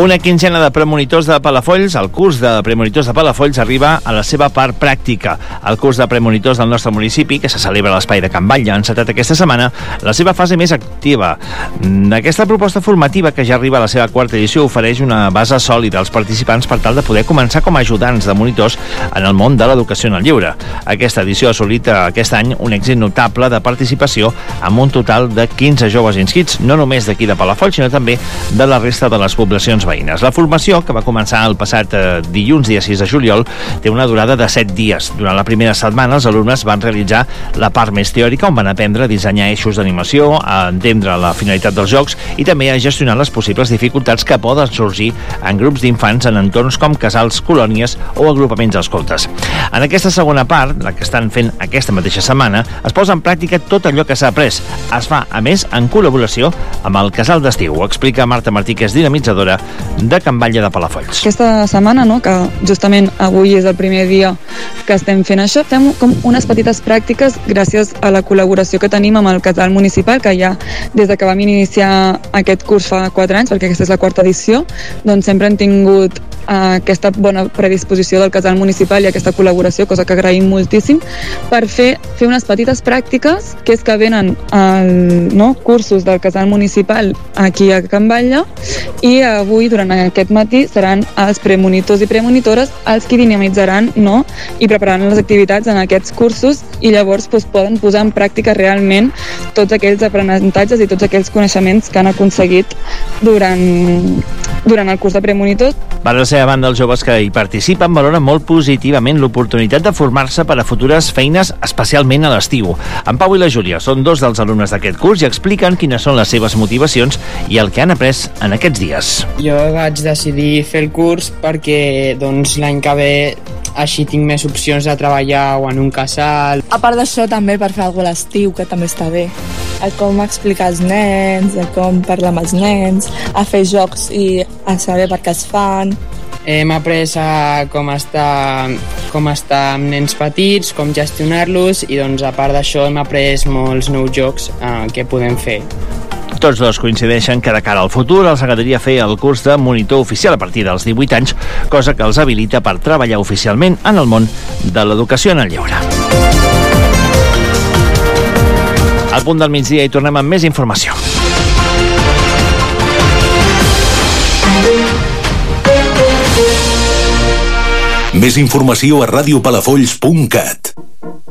Una quinzena de premonitors de Palafolls, el curs de premonitors de Palafolls arriba a la seva part pràctica. El curs de premonitors del nostre municipi, que se celebra a l'espai de Can Batlle, ha encetat aquesta setmana la seva fase més activa. Aquesta proposta formativa, que ja arriba a la seva quarta edició, ofereix una base sòlida als participants per tal de poder començar com a ajudants de monitors en el món de l'educació en el lleure. Aquesta edició ha assolit aquest any un èxit notable de participació amb un total de 15 joves inscrits, no només d'aquí de Palafolls, sinó també de la resta de les poblacions veïnes. La formació, que va començar el passat dilluns, dia 6 de juliol, té una durada de 7 dies. Durant la primera setmana, els alumnes van realitzar la part més teòrica, on van aprendre a dissenyar eixos d'animació, a entendre la finalitat dels jocs i també a gestionar les possibles dificultats que poden sorgir en grups d'infants en entorns com casals, colònies o agrupaments d'escoltes. En aquesta segona part, la que estan fent aquesta mateixa setmana, es posa en pràctica tot allò que s'ha après. Es fa, a més, en col·laboració amb el Casal d'Estiu. Ho explica Marta Martí, que és dinamitzadora de Can Batlle de Palafolls. Aquesta setmana, que justament avui és el primer dia que estem fent això, fem com unes petites pràctiques gràcies a la col·laboració que tenim amb el Casal Municipal, que ja des de que vam iniciar aquest curs fa 4 anys, perquè aquesta és la quarta edició, doncs sempre hem tingut aquesta bona predisposició del Casal Municipal i aquesta col·laboració, cosa que agraïm moltíssim, per fer unes petites pràctiques, que és que venen cursos del Casal Municipal aquí a Can Batlle, i avui, durant aquest matí, seran els premonitors i premonitores els que dinamitzaran i prepararan les activitats en aquests cursos, i llavors poden posar en pràctica realment tots aquells aprenentatges i tots aquells coneixements que han aconseguit durant el curs de premonitors. Per la seva banda, els joves que hi participen valoren molt positivament l'oportunitat de formar-se per a futures feines, especialment a l'estiu. En Pau i la Júlia són dos dels alumnes d'aquest curs i expliquen quines són les seves motivacions i el que han après en aquests dies. Jo vaig decidir fer el curs perquè l'any que ve així tinc més opcions de treballar o en un casal. A part d'això, també per fer alguna cosa a l'estiu, que també està bé. A com explicar als nens, a com parlar amb els nens, a fer jocs i a saber per què es fan. Hem après a com estar amb nens petits, com gestionar-los, i a part d'això hem après molts nous jocs que podem fer. Tots dos coincideixen que de cara al futur els agradaria fer el curs de monitor oficial a partir dels 18 anys, cosa que els habilita per treballar oficialment en el món de l'educació en el lleure. Al punt del migdia hi tornem amb més informació. Més informació a radiopalafolls.cat.